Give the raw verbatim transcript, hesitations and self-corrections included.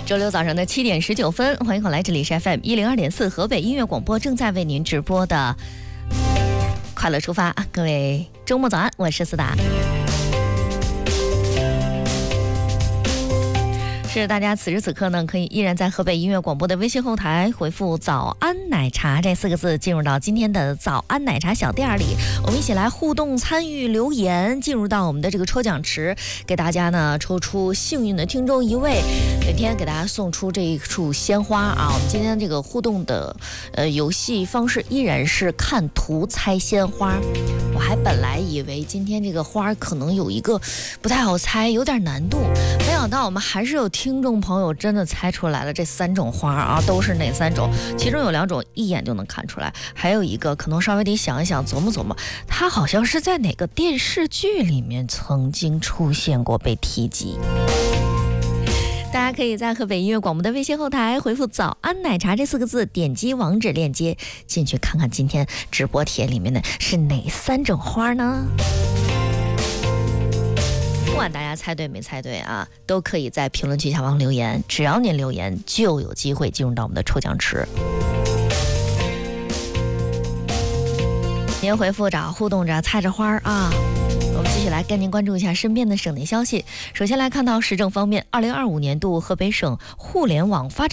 周六早上的七点十九分，欢迎回来，这里是 F M 一零二点四河北音乐广播正在为您直播的快乐出发，各位周末早安，我是思达。是大家此时此刻呢，可以依然在河北音乐广播的微信后台回复早安奶茶这四个字，进入到今天的早安奶茶小店里，我们一起来互动参与留言，进入到我们的这个抽奖池，给大家呢抽出幸运的听众一位，每天给大家送出这一束鲜花啊。我们今天这个互动的呃游戏方式依然是看图猜鲜花。我还本来以为今天这个花可能有一个不太好猜，有点难度，没想到我们还是有听众朋友真的猜出来了这三种花啊，都是哪三种？其中有两种一眼就能看出来，还有一个可能稍微得想一想，琢磨琢磨，它好像是在哪个电视剧里面曾经出现过，被提及。大家可以在河北音乐广播的微信后台回复早安奶茶这四个字，点击网址链接进去看看今天直播帖里面的是哪三种花呢？不管大家猜对没猜对啊，都可以在评论区下方留言，只要您留言就有机会进入到我们的抽奖池。您回复着互动着猜着花啊，我们继续来跟您关注一下身边的省内消息。首先来看到时政方面，二零二五年度河北省互联网发展